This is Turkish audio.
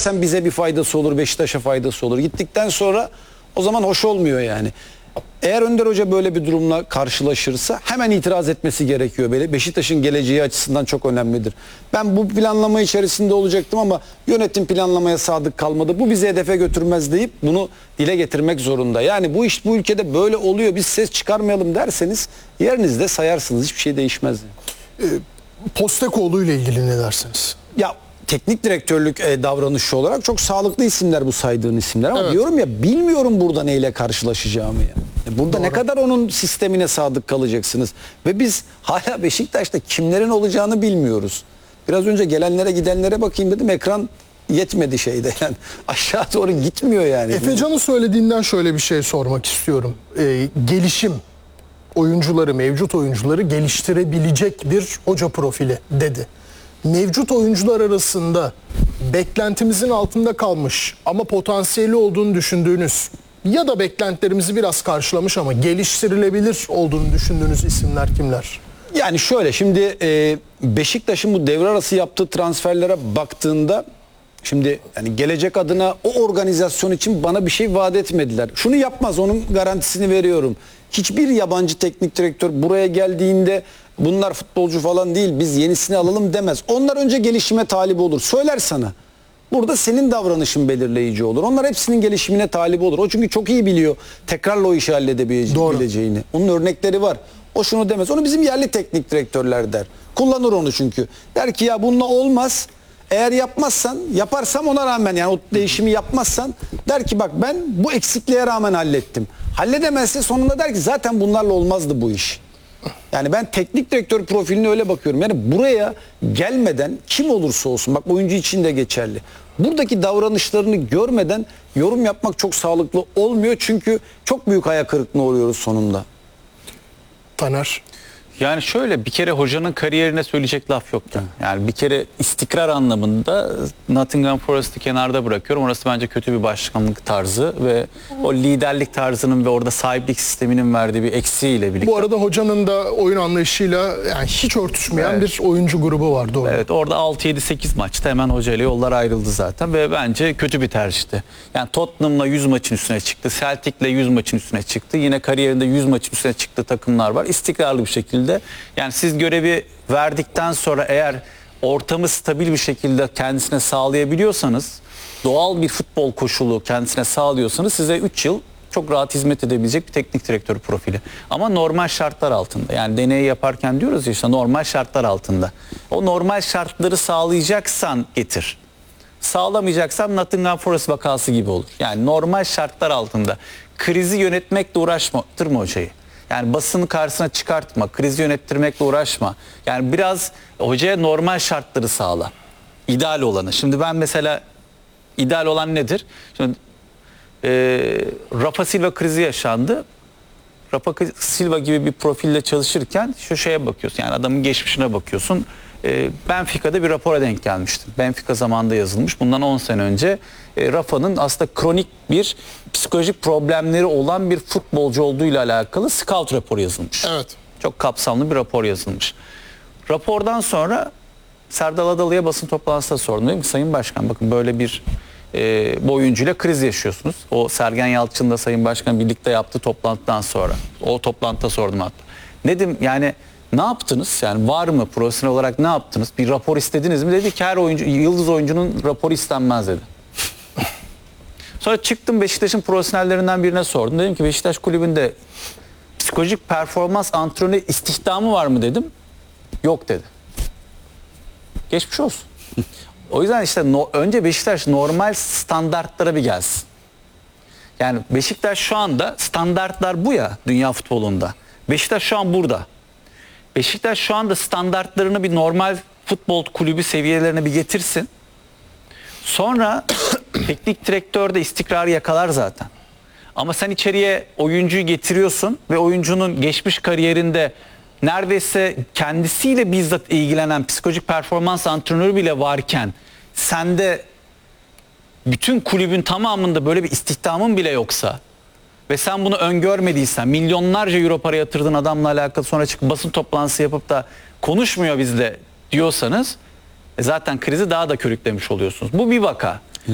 gidersen bize bir faydası olur, Beşiktaş'a faydası olur. Gittikten sonra o zaman hoş olmuyor yani. Eğer Önder Hoca böyle bir durumla karşılaşırsa hemen itiraz etmesi gerekiyor. Beşiktaş'ın geleceği açısından çok önemlidir. Ben bu planlama içerisinde olacaktım ama yönetim planlamaya sadık kalmadı. Bu bizi hedefe götürmez deyip bunu dile getirmek zorunda. Yani bu iş bu ülkede böyle oluyor, biz ses çıkarmayalım derseniz yerinizde sayarsınız. Hiçbir şey değişmez. Postecoğlu ile ilgili ne dersiniz? Ya teknik direktörlük davranışı olarak çok sağlıklı isimler bu saydığın isimler ama evet, diyorum ya, bilmiyorum burada neyle karşılaşacağımı ya. Burada doğru, ne kadar onun sistemine sadık kalacaksınız ve biz hala Beşiktaş'ta kimlerin olacağını bilmiyoruz. Biraz önce gelenlere gidenlere bakayım dedim, ekran yetmedi şeyde yani aşağı doğru gitmiyor yani. Efecan'ın söylediğinden şöyle bir şey sormak istiyorum. Gelişim oyuncuları, mevcut oyuncuları geliştirebilecek bir hoca profili dedi. Mevcut oyuncular arasında beklentimizin altında kalmış ama potansiyeli olduğunu düşündüğünüz ya da beklentilerimizi biraz karşılamış ama geliştirilebilir olduğunu düşündüğünüz isimler kimler? Yani şöyle, şimdi Beşiktaş'ın bu devre arası yaptığı transferlere baktığında, şimdi yani gelecek adına o organizasyon için bana bir şey vaat etmediler. Şunu yapmaz, onun garantisini veriyorum. Hiçbir yabancı teknik direktör buraya geldiğinde bunlar futbolcu falan değil, biz yenisini alalım demez. Onlar önce gelişime talip olur. Söyler sana. Burada senin davranışın belirleyici olur. Onlar hepsinin gelişimine talip olur. O çünkü çok iyi biliyor tekrarla o işi halledebileceğini. Onun örnekleri var. O şunu demez. Onu bizim yerli teknik direktörler der. Kullanır onu çünkü. Der ki ya bununla olmaz. Eğer yapmazsan, yaparsam ona rağmen, yani o değişimi yapmazsan, der ki bak ben bu eksikliğe rağmen hallettim. Halledemezse sonunda der ki zaten bunlarla olmazdı bu iş. Yani ben teknik direktör profiline öyle bakıyorum. Yani buraya gelmeden kim olursa olsun, bak oyuncu için de geçerli, buradaki davranışlarını görmeden yorum yapmak çok sağlıklı olmuyor. Çünkü çok büyük hayal kırıklığına uğruyoruz sonunda. Taner? Yani şöyle, bir kere hocanın kariyerine söyleyecek laf yok. Yani bir kere istikrar anlamında Nottingham Forest'ı kenarda bırakıyorum. Orası bence kötü bir başkanlık tarzı ve o liderlik tarzının ve orada sahiplik sisteminin verdiği bir eksiğiyle birlikte. Bu arada hocanın da oyun anlayışıyla yani hiç örtüşmeyen bir oyuncu grubu var, doğru. Evet, orada 6-7-8 maçta hemen hocayla yollar ayrıldı zaten ve bence kötü bir tercihti. Yani Tottenham'la 100 maçın üstüne çıktı, Celtic'le 100 maçın üstüne çıktı. Yine kariyerinde 100 maçın üstüne çıktığı takımlar var. İstikrarlı bir şekilde. Yani siz görevi verdikten sonra eğer ortamı stabil bir şekilde kendisine sağlayabiliyorsanız, doğal bir futbol koşulu kendisine sağlıyorsanız size 3 yıl çok rahat hizmet edebilecek bir teknik direktör profili. Ama normal şartlar altında. Yani deneyi yaparken diyoruz ya işte, normal şartlar altında. O normal şartları sağlayacaksan getir. Sağlamayacaksan Nottingham Forest vakası gibi olur. Yani normal şartlar altında krizi yönetmekle uğraştırma hocayı. Yani basını karşısına çıkartma, krizi yönettirmekle uğraşma. Yani biraz hocaya normal şartları sağla. İdeal olanı. Şimdi ben mesela, ideal olan nedir? Şimdi Rafa Silva krizi yaşandı. Rafa Silva gibi bir profille çalışırken şu şeye bakıyorsun. Yani adamın geçmişine bakıyorsun. Benfica'da bir rapora denk gelmiştim. Benfica zamanında yazılmış. Bundan 10 sene önce Rafa'nın aslında kronik bir psikolojik problemleri olan bir futbolcu olduğuyla alakalı scout raporu yazılmış. Evet. Çok kapsamlı bir rapor yazılmış. Rapordan sonra Serdal Adalı'ya basın toplantısında sordum. Dedim ki Sayın Başkan, bakın böyle bir bu oyuncuyla kriz yaşıyorsunuz. O Sergen Yalçın'la Sayın Başkan birlikte yaptığı toplantıdan sonra. O toplantıda sordum hatta. Dedim yani ne yaptınız? Yani var mı, profesyonel olarak ne yaptınız? Bir rapor istediniz mi? Dedi ki her oyuncu, yıldız oyuncunun raporu istenmez dedi. Sonra çıktım, Beşiktaş'ın profesyonellerinden birine sordum. Dedim ki Beşiktaş kulübünde psikolojik performans antrenörü istihdamı var mı dedim. Yok dedi. Geçmiş olsun. O yüzden işte önce Beşiktaş normal standartlara bir gelsin. Yani Beşiktaş şu anda standartlar bu ya dünya futbolunda. Beşiktaş şu an burada. Beşiktaş şu anda standartlarını bir normal futbol kulübü seviyelerine bir getirsin. Sonra teknik direktör de istikrarı yakalar zaten. Ama sen içeriye oyuncuyu getiriyorsun ve oyuncunun geçmiş kariyerinde neredeyse kendisiyle bizzat ilgilenen psikolojik performans antrenörü bile varken sende bütün kulübün tamamında böyle bir istihdamın bile yoksa ve sen bunu öngörmediysen, milyonlarca euro para yatırdığın adamla alakalı sonra çıkıp basın toplantısı yapıp da konuşmuyor bizle diyorsanız zaten krizi daha da körüklemiş oluyorsunuz. Bu bir vaka.